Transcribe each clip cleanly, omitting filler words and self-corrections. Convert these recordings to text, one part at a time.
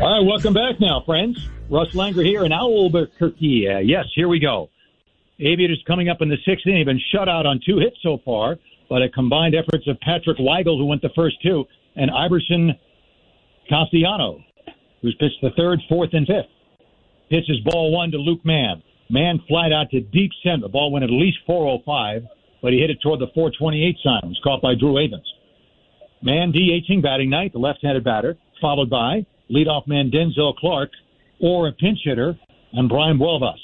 All right, welcome back now, friends. Russ Langer here in Albuquerque. Yes, here we go. Aviators coming up in the sixth inning. Been shut out on 2 hits so far, but a combined efforts of Patrick Weigel, who went the first 2, and Iverson Castellano, who's pitched the third, fourth, and fifth. Pitches ball 1 to Luke Mann. Mann flied out to deep center. The ball went at least 405, but he hit it toward the 428 sign. It was caught by Drew Avens. Mann DHing, batting ninth, the left-handed batter, followed by leadoff man Denzel Clark, or a pinch hitter, and Brian Buelvas.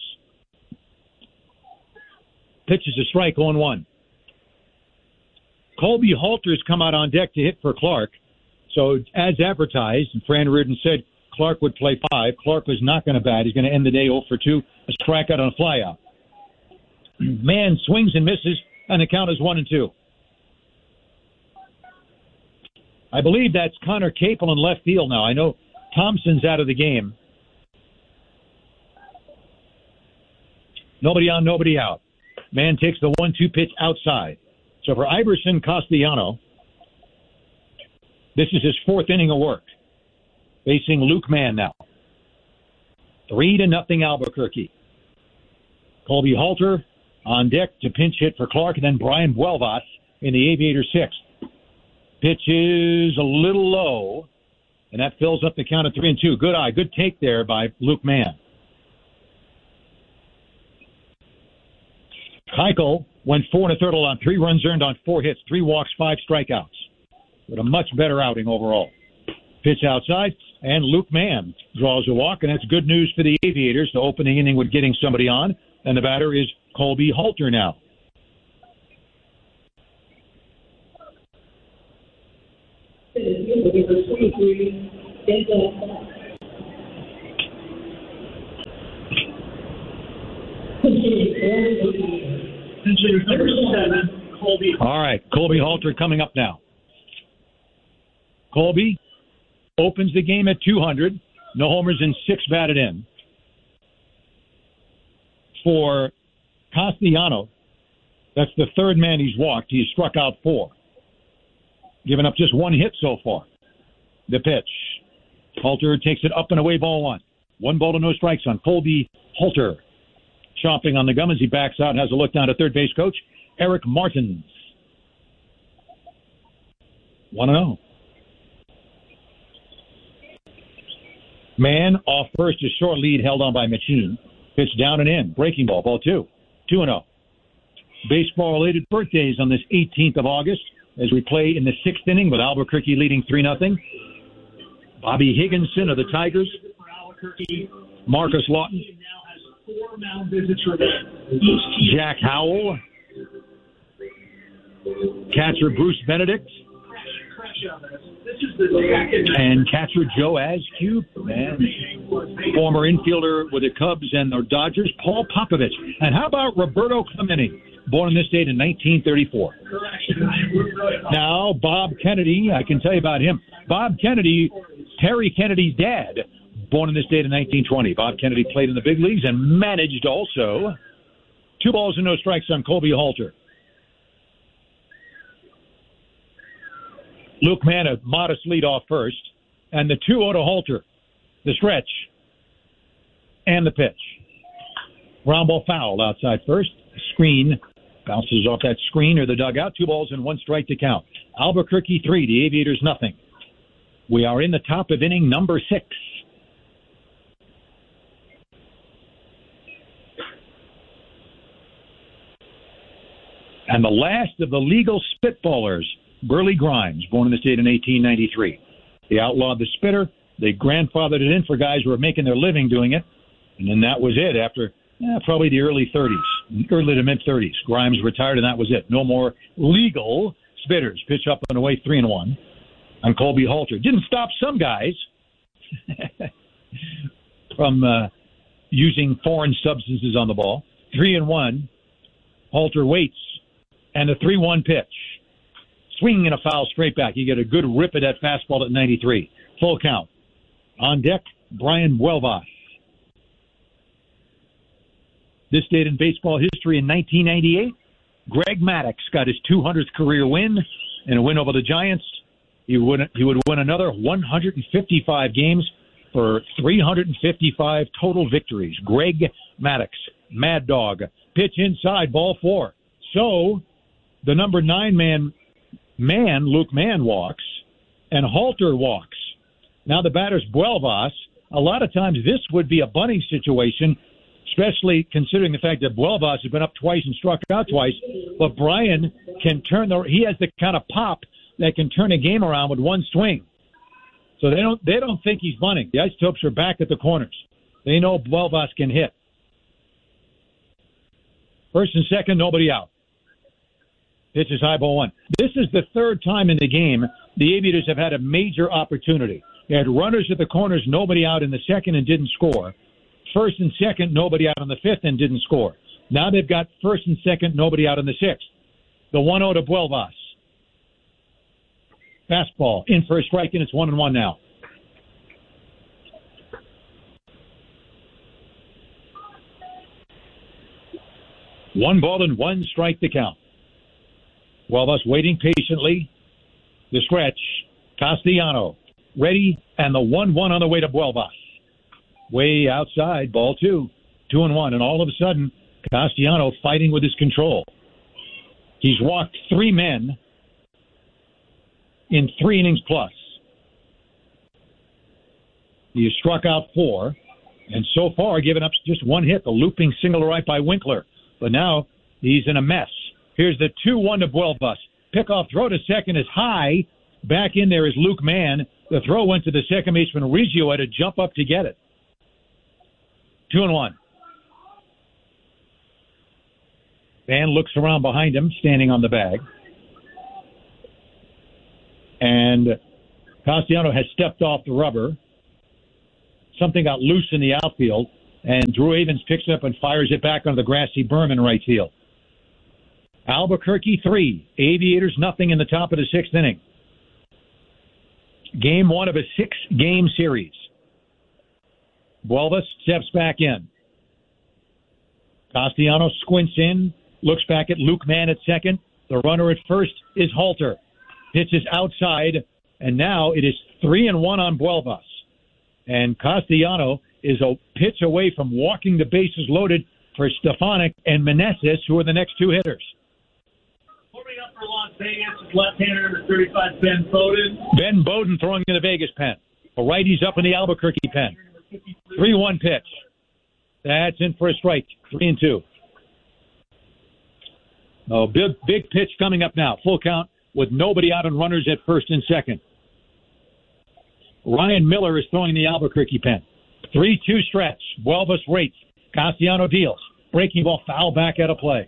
Pitches a strike, 0-1. Colby Halter's come out on deck to hit for Clark. So as advertised, and Fran Reardon said Clark would play 5. Clark was not going to bat. He's going to end the day 0 for 2, a strikeout on a flyout. Mann swings and misses, and the count is 1-2. I believe that's Connor Capel in left field now. I know Thompson's out of the game. Nobody on, nobody out. Mann takes the 1-2 pitch outside. So for Iverson Castellano, this is his 4th inning of work. Facing Luke Mann now. 3-0 Albuquerque. Colby Halter on deck to pinch hit for Clark, and then Brian Buelvas in the Aviator 6th. Pitch is a little low, and that fills up the count of 3-2. Good eye, good take there by Luke Mann. Keuchel went 4 1/3 on 3 runs earned on 4 hits, 3 walks, 5 strikeouts. With a much better outing overall. Pitch outside, and Luke Mann draws a walk, and that's good news for the Aviators. The opening inning with getting somebody on, and the batter is Colby Halter now. All right, Colby Halter coming up now. Colby opens the game at 200. No homers and 6 batted in. For Castellano, that's the 3rd man he's walked. He's struck out 4. Given up just 1 hit so far. The pitch. Halter takes it up and away, ball 1. 1 ball to no strikes on Colby Halter. Chomping on the gum as he backs out and has a look down to third base coach, Eric Martins. 1-0. Mann off first, a short lead held on by Machine. Pitch down and in. Breaking ball, ball 2. 2-0. Baseball-related birthdays on this 18th of August as we play in the 6th inning with Albuquerque leading 3-0. Bobby Higginson of the Tigers. Marcus Lawton. Jack Howell. Catcher Bruce Benedict. And catcher Joe Askew, and former infielder with the Cubs and the Dodgers, Paul Popovich. And how about Roberto Clemente, born on this date in 1934? Now, Bob Kennedy, I can tell you about him. Bob Kennedy, Terry Kennedy's dad, born on this date in 1920. Bob Kennedy played in the big leagues and managed also. 2 balls and no strikes on Colby Halter. Luke Mann, a modest lead off first, and the 2-0 to Halter. The stretch and the pitch. Ground ball foul outside first. Screen bounces off that screen or the dugout. 2 balls and 1 strike to count. Albuquerque 3, the Aviators nothing. We are in the top of inning number 6. And the last of the legal spitballers, Burley Grimes, born in the state in 1893. They outlawed the spitter. They grandfathered it in for guys who were making their living doing it. And then that was it after probably the early to mid-30s. Grimes retired, and that was it. No more legal spitters. Pitch up and away, 3-1 on Colby Halter. Didn't stop some guys from using foreign substances on the ball. 3-1. Halter waits, and a 3-1 pitch. Swinging in a foul straight back. You get a good rip at that fastball at 93. Full count. On deck, Brian Buelvas. This date in baseball history in 1998, Greg Maddux got his 200th career win in a win over the Giants. He would win another 155 games for 355 total victories. Greg Maddux, Mad Dog. Pitch inside, ball 4. So the number 9 man, Luke Mann, walks, and Halter walks. Now the batter's Buelvas. A lot of times this would be a bunting situation, especially considering the fact that Buelvas has been up twice and struck out twice. But Brian can he has the kind of pop that can turn a game around with one swing. So they don't think he's bunting. The Isotopes are back at the corners. They know Buelvas can hit. First and second, nobody out. Pitch is high, ball 1. This is the third time in the game the Aviators have had a major opportunity. They had runners at the corners, nobody out in the second and didn't score. First and second, nobody out in the fifth and didn't score. Now they've got first and second, nobody out in the sixth. The 1-0 to Buelvas. Fastball in for a strike, and it's 1-1 now. One ball and one strike to count. Buelvas waiting patiently. The stretch. Castellano ready, and the 1-1 on the way to Buelvas. Way outside, ball 2. 2-1, and all of a sudden, Castellano fighting with his control. He's walked 3 men in 3 innings plus. He has struck out 4, and so far given up just 1 hit, the looping single right by Winkler. But now he's in a mess. Here's the 2-1 to Buelvas. Pickoff throw to second is high. Back in there is Luke Mann. The throw went to the second baseman. Riggio had to jump up to get it. 2-1. Mann looks around behind him, standing on the bag. And Castellano has stepped off the rubber. Something got loose in the outfield, and Drew Avens picks it up and fires it back onto the grassy berm in right field. Albuquerque 3, Aviators nothing in the top of the 6th inning. Game 1 of a 6-game series. Buelvas steps back in. Castellano squints in, looks back at Luke Mann at second. The runner at first is Halter. Pitches outside, and now it is 3-1 on Buelvas. And Castellano is a pitch away from walking the bases loaded for Stefanik and Meneses, who are the next 2 hitters. Warming up for Las Vegas is left-hander number 35, Ben Bowden. Ben Bowden throwing in the Vegas pen. A righty's up in the Albuquerque pen. 3-1 pitch. That's in for a strike. 3-2. Oh, big pitch coming up now. Full count with nobody out and runners at first and second. Ryan Miller is throwing the Albuquerque pen. 3-2 stretch. Buelvas rates. Castellano deals. Breaking ball foul back out of play.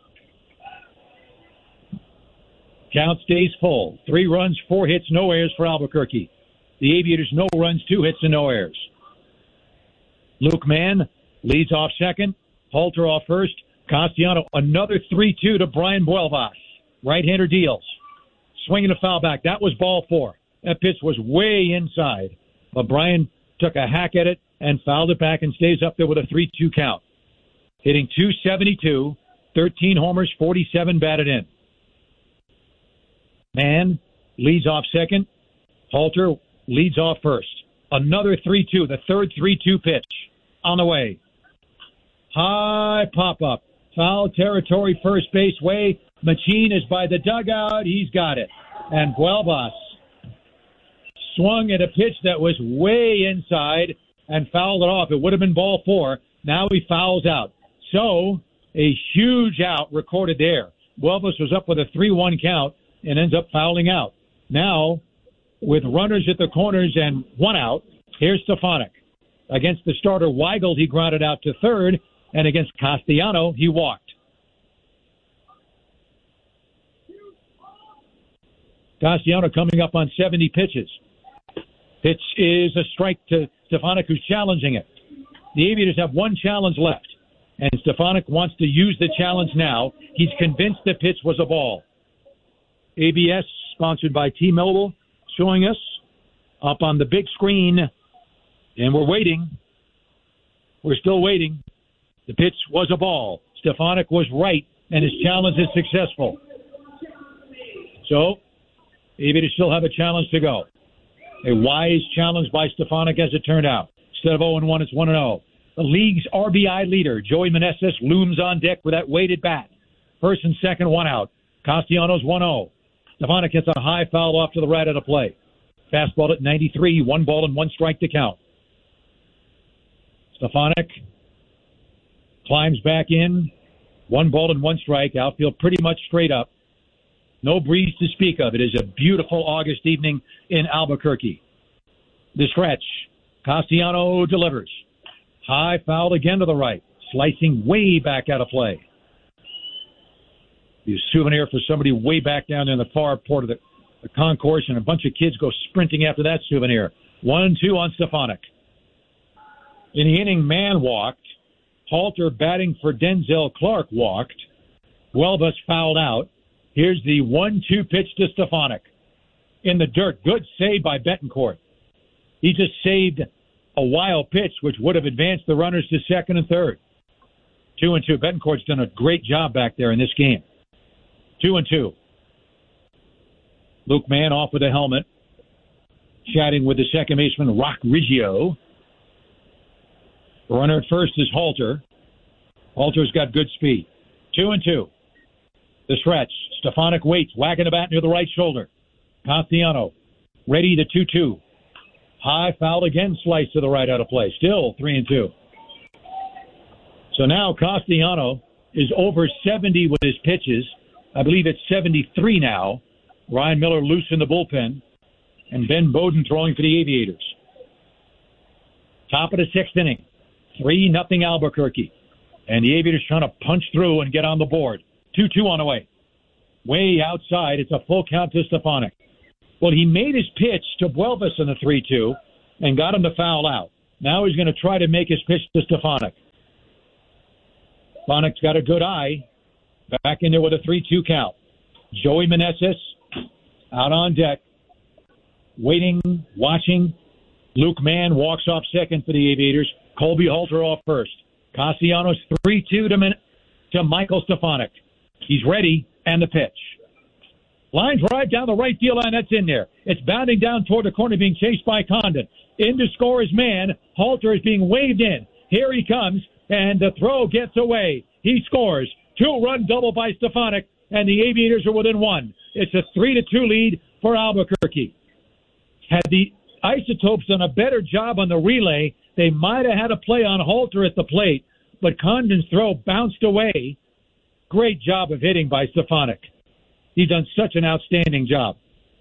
Count stays full. 3 runs, 4 hits, no errors for Albuquerque. The Aviators, no runs, 2 hits, and no errors. Luke Mann leads off second. Halter off first. Castellano, another 3-2 to Brian Buelvas. Right-hander deals. Swinging a foul back. That was ball 4. That pitch was way inside. But Brian took a hack at it and fouled it back and stays up there with a 3-2 count. Hitting .272, 13 homers, 47 batted in. Mann leads off second. Halter leads off first. Another 3-2, the third 3-2 pitch on the way. High pop-up. Foul territory, first base way. Machine is by the dugout. He's got it. And Buelvas swung at a pitch that was way inside and fouled it off. It would have been ball 4. Now he fouls out. So a huge out recorded there. Buelvas was up with a 3-1 count and ends up fouling out. Now, with runners at the corners and 1 out, here's Stefanik. Against the starter Weigel, he grounded out to third, and against Castellano, he walked. Castellano coming up on 70 pitches. Pitch is a strike to Stefanik, who's challenging it. The Aviators have 1 challenge left, and Stefanik wants to use the challenge now. He's convinced the pitch was a ball. ABS, sponsored by T-Mobile, showing us up on the big screen, and we're waiting. We're still waiting. The pitch was a ball. Stefanik was right, and his challenge is successful. So, Aviators still have a challenge to go. A wise challenge by Stefanik, as it turned out. Instead of 0-1, it's 1-0. The league's RBI leader, Joey Meneses, looms on deck with that weighted bat. First and second, one out. Castellanos 1-0. Stefanik hits a high foul off to the right of the play. Fastball at 93, 1 ball and 1 strike to count. Stefanik climbs back in. 1 ball and 1 strike. Outfield pretty much straight up. No breeze to speak of. It is a beautiful August evening in Albuquerque. The stretch. Castellano delivers. High foul again to the right. Slicing way back out of play. The souvenir for somebody way back down in the far port of the concourse, and a bunch of kids go sprinting after that souvenir. 1-2 on Stefanik. In the inning, Mann walked. Halter batting for Denzel Clark walked. Huelvas fouled out. Here's the 1-2 pitch to Stefanik. In the dirt. Good save by Betancourt. He just saved a wild pitch, which would have advanced the runners to second and third. 2-2. Betancourt's done a great job back there in this game. 2-2. Luke Mann off with a helmet, chatting with the second baseman, Rock Riggio. The runner at first is Halter. Halter's got good speed. 2-2. The stretch. Stefanik waits, whacking the bat near the right shoulder. Castellano ready, the 2-2. High foul again, slice to the right out of play. Still 3-2. So now Castellano is over 70 with his pitches. I believe it's 73 now. Ryan Miller loose in the bullpen. And Ben Bowden throwing for the Aviators. Top of the sixth inning. 3-0 Albuquerque. And the Aviators trying to punch through and get on the board. 2-2 on the way. Way outside. It's a full count to Stefanik. Well, he made his pitch to Huelvas in the 3-2 and got him to foul out. Now he's going to try to make his pitch to Stefanik. Stefanik's got a good eye. Back in there with a 3-2 count. Joey Meneses out on deck. Waiting, watching. Luke Mann walks off second for the Aviators. Colby Halter off first. Castellanos 3-2 to Michael Stefanik. He's ready, and the pitch. Line drive down the right field line, that's in there. It's bounding down toward the corner, being chased by Condon. In to score is Mann. Halter is being waved in. Here he comes, and the throw gets away. He scores. 2-run double by Stefanik, and the Aviators are within 1. It's a 3-2 lead for Albuquerque. Had the Isotopes done a better job on the relay, they might have had a play on Halter at the plate, but Condon's throw bounced away. Great job of hitting by Stefanik. He's done such an outstanding job.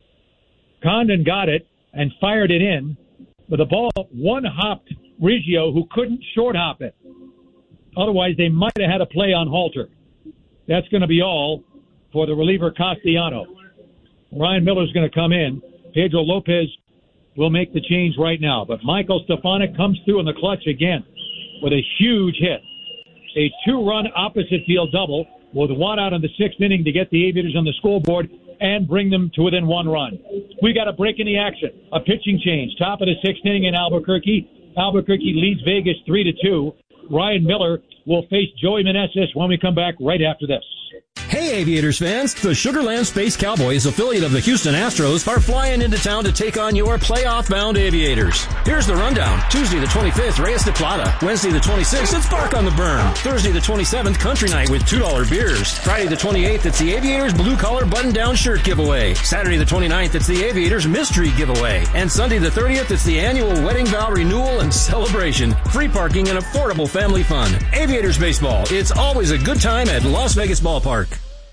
Condon got it and fired it in, but the ball one-hopped Riggio, who couldn't short-hop it. Otherwise, they might have had a play on Halter. That's going to be all for the reliever Castellano. Ryan Miller's going to come in. Pedro Lopez will make the change right now. But Michael Stefanik comes through in the clutch again with a huge hit. A 2-run opposite field double with 1 out in the 6th inning to get the Aviators on the scoreboard and bring them to within 1 run. We got a break in the action. A pitching change. Top of the 6th inning in Albuquerque. Albuquerque leads Vegas 3-2. Ryan Miller will face Joey Meneses when we come back right after this. Hey, Aviators fans! The Sugar Land Space Cowboys, affiliate of the Houston Astros, are flying into town to take on your playoff-bound Aviators. Here's the rundown. Tuesday the 25th, Reyes de Plata. Wednesday the 26th, it's Bark on the Burn. Thursday the 27th, Country Night with $2 beers. Friday the 28th, it's the Aviators Blue Collar Button-Down Shirt Giveaway. Saturday the 29th, it's the Aviators Mystery Giveaway. And Sunday the 30th, it's the annual Wedding Vow Renewal and Celebration. Free parking and affordable family fun. Aviators Baseball. It's always a good time at Las Vegas Ballpark.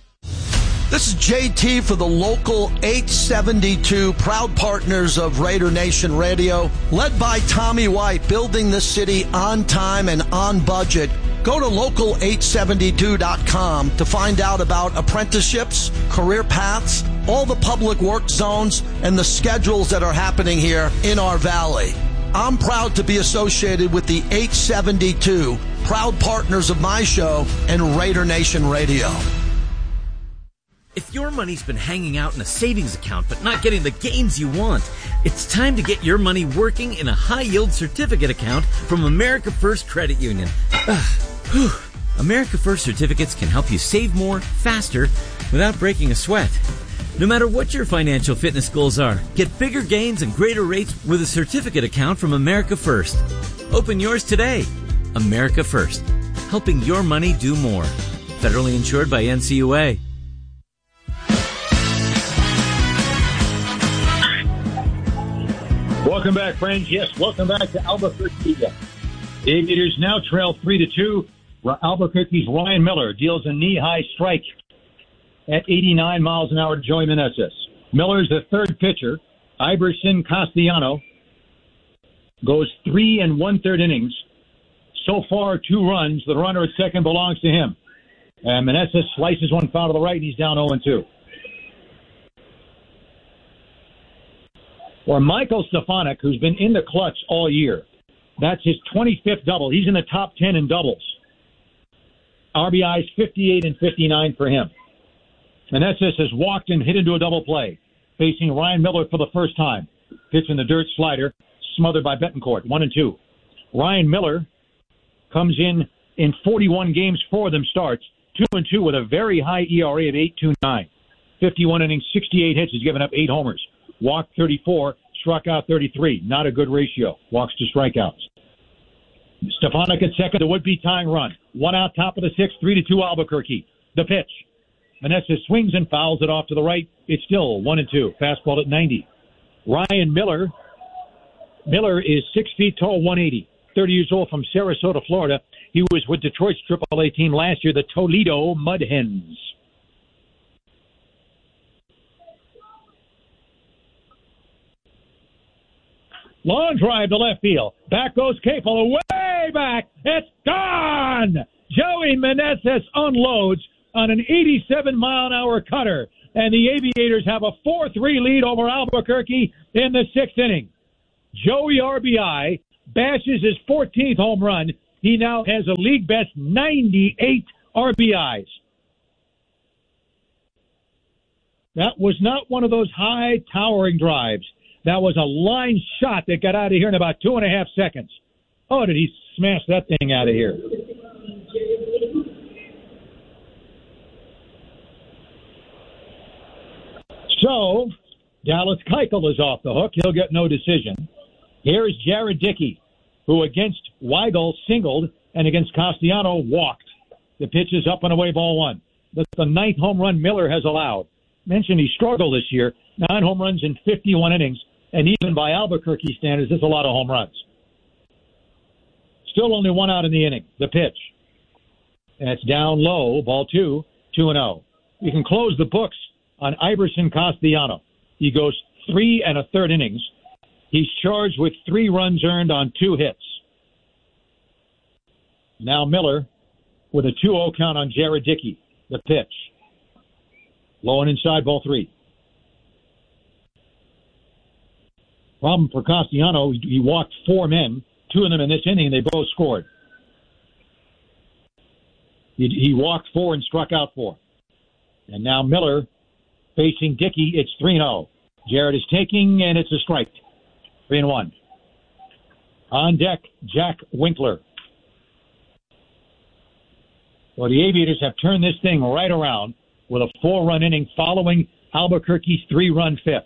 This is JT for the Local 872, proud partners of Raider Nation Radio. Led by Tommy White, building the city on time and on budget. Go to local872.com to find out about apprenticeships, career paths, all the public work zones, and the schedules that are happening here in our valley. I'm proud to be associated with the 872, proud partners of my show and Raider Nation Radio. If your money's been hanging out in a savings account but not getting the gains you want, it's time to get your money working in a high-yield certificate account from America First Credit Union. America First certificates can help you save more, faster, without breaking a sweat. No matter what your financial fitness goals are, get bigger gains and greater rates with a certificate account from America First. Open yours today. America First, helping your money do more. Federally insured by NCUA. Welcome back, friends. Yes, welcome back to Albuquerque. The Aviators now trail 3-2. Albuquerque's Ryan Miller deals a knee-high strike at 89 miles an hour to Joey Meneses. Miller's the third pitcher. Iverson Castellano goes 3 1/3 innings. So far, 2 runs. The runner at second belongs to him. And Meneses slices one foul to the right, and he's down 0-2. Or Michael Stefanik, who's been in the clutch all year. That's his 25th double. He's in the top 10 in doubles. RBIs 58 and 59 for him. Meneses has walked and hit into a double play, facing Ryan Miller for the first time. Pitch in the dirt slider, smothered by Betancourt, 1-2. Ryan Miller comes in 41 games for them, starts 2-2 with a very high ERA of 8.29. 51 innings, 68 hits. He's given up 8 homers. Walked 34, struck out 33. Not a good ratio. Walks to strikeouts. Stefanik at second, the would-be tying run. 1 out, top of the 6th, 3-2 Albuquerque. The pitch. Meneses swings and fouls it off to the right. It's still 1-2. Fastball at 90. Ryan Miller. Miller is 6 feet tall, 180. 30 years old, from Sarasota, Florida. He was with Detroit's AAA team last year, the Toledo Mud Hens. Long drive to left field. Back goes Capel. Way back. It's gone. Joey Meneses unloads on an 87-mile-an-hour cutter. And the Aviators have a 4-3 lead over Albuquerque in the 6th inning. Joey RBI bashes his 14th home run. He now has a league-best 98 RBIs. That was not one of those high, towering drives. That was a line shot that got out of here in about 2.5 seconds. Oh, did he smash that thing out of here. So, Dallas Keuchel is off the hook. He'll get no decision. Here's Jared Dickey, who against Weigel singled and against Castellano walked. The pitch is up and away, ball 1. That's the 9th home run Miller has allowed. Mentioned he struggled this year. 9 home runs in 51 innings. And even by Albuquerque standards, that's a lot of home runs. Still only 1 out in the inning. The pitch. And it's down low. Ball 2, 2-0. You can close the books on Iverson Castellano. He goes 3 1/3 innings. He's charged with 3 runs earned on 2 hits. Now Miller with a 2-0 count on Jared Dickey. The pitch. Low and inside, ball 3. Problem for Castellano, he walked 4 men, 2 of them in this inning, and they both scored. He walked 4 and struck out 4. And now Miller facing Dickey. It's 3-0. Jared is taking, and it's a strike. 3-1. On deck, Jack Winkler. Well, the Aviators have turned this thing right around with a 4-run inning following Albuquerque's 3-run 5th.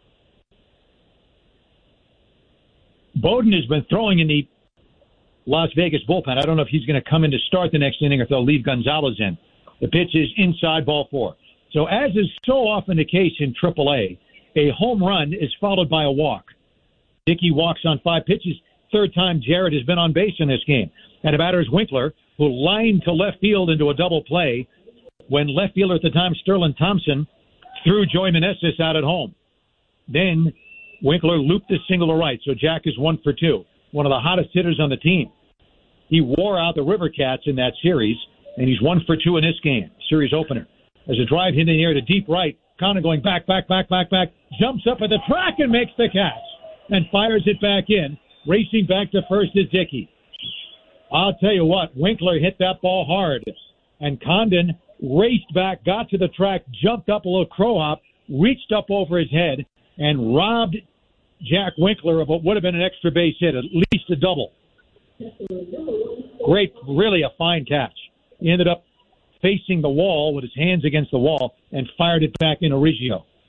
Bowden has been throwing in the Las Vegas bullpen. I don't know if he's going to come in to start the next inning or if they'll leave Gonzalez in. The pitch is inside, ball 4. So as is so often the case in AAA, a home run is followed by a walk. Dickey walks on 5 pitches. 3rd time Jared has been on base in this game. And the batter is Winkler, who lined to left field into a double play when left fielder at the time, Sterling Thompson, threw Joey Meneses out at home. Then Winkler looped the single to right, so Jack is 1 for 2. One of the hottest hitters on the team. He wore out the River Cats in that series, and he's 1 for 2 in this game, series opener. There's a drive hit in the air to deep right. Connor going back, jumps up at the track and makes the catch, and fires it back in. Racing back to first is Dickey. I'll tell you what, Winkler hit that ball hard, and Condon raced back, got to the track, jumped up a little crow hop, reached up over his head, and robbed Jack Winkler of what would have been an extra base hit, at least a double. Great, really a fine catch. He ended up facing the wall with his hands against the wall and fired it back into Reggio.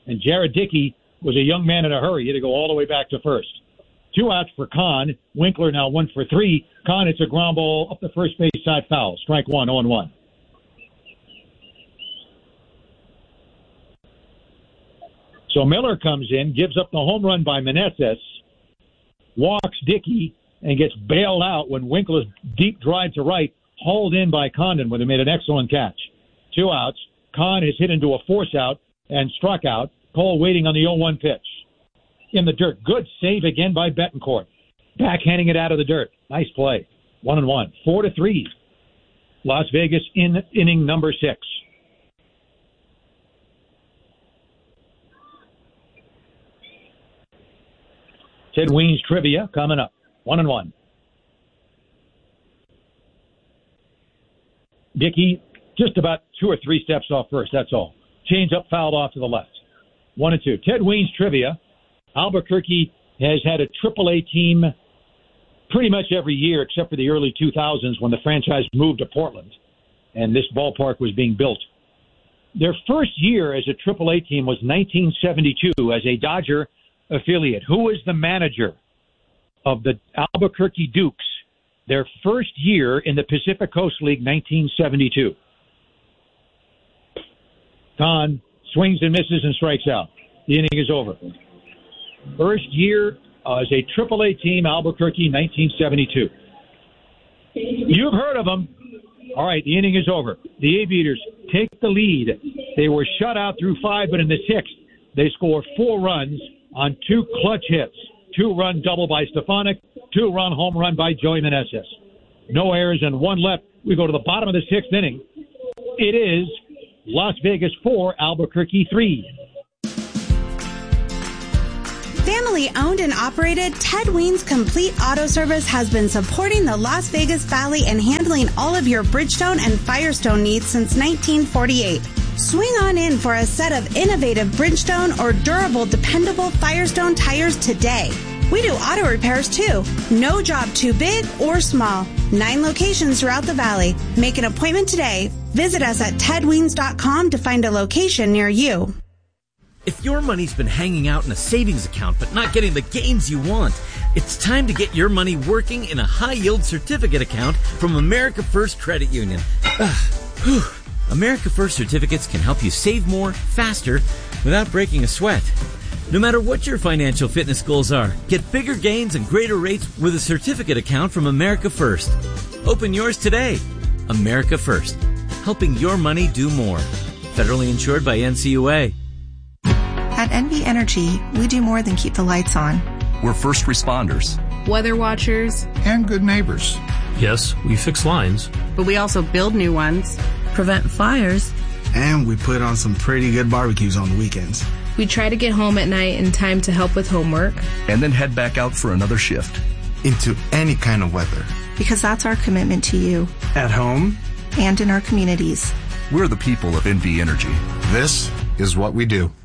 and Jared Dickey was a young man in a hurry. He had to go all the way back to first. 2 outs for Kahn. Winkler now 1 for 3. Kahn, it's a ground ball up the first base side foul. Strike 1, 0-1. So Miller comes in, gives up the home run by Meneses, walks Dickey, and gets bailed out when Winkler's deep drive to right, hauled in by Condon when he made an excellent catch. 2 outs. Kahn is hit into a force out and struck out. Cole waiting on the 0-1 pitch. In the dirt. Good save again by Betancourt. Backhanding it out of the dirt. Nice play. 1-1. 4-3. Las Vegas in inning number 6. Ted Weens trivia coming up. 1-1. Dickey just about 2 or 3 steps off first. That's all. Change up, fouled off to the left. 1-2. Ted Weens trivia. Albuquerque has had a AAA team pretty much every year except for the early 2000s when the franchise moved to Portland and this ballpark was being built. Their first year as a AAA team was 1972 as a Dodger affiliate. Who was the manager of the Albuquerque Dukes their first year in the Pacific Coast League, 1972? Kahn swings and misses and strikes out. The inning is over. First year as a AAA team, Albuquerque, 1972. You've heard of them. All right, the inning is over. The Aviators take the lead. They were shut out through 5, but in the 6th, they score 4 runs on 2 clutch hits. 2-run double by Stefanik, 2-run home run by Joey Meneses. No errors and 1 left. We go to the bottom of the 6th inning. It is Las Vegas 4, Albuquerque 3. Family owned and operated, Ted Weens Complete Auto Service has been supporting the Las Vegas Valley and handling all of your Bridgestone and Firestone needs since 1948. Swing on in for a set of innovative Bridgestone or durable, dependable Firestone tires today. We do auto repairs too. No job too big or small. 9 locations throughout the valley. Make an appointment today. Visit us at tedweens.com to find a location near you. If your money's been hanging out in a savings account but not getting the gains you want, it's time to get your money working in a high-yield certificate account from America First Credit Union. America First certificates can help you save more, faster, without breaking a sweat. No matter what your financial fitness goals are, get bigger gains and greater rates with a certificate account from America First. Open yours today. America First, helping your money do more. Federally insured by NCUA. At NV Energy, we do more than keep the lights on. We're first responders, weather watchers, and good neighbors. Yes, we fix lines, but we also build new ones, prevent fires, and we put on some pretty good barbecues on the weekends. We try to get home at night in time to help with homework, and then head back out for another shift. Into any kind of weather. Because that's our commitment to you. At home. And in our communities. We're the people of NV Energy. This is what we do.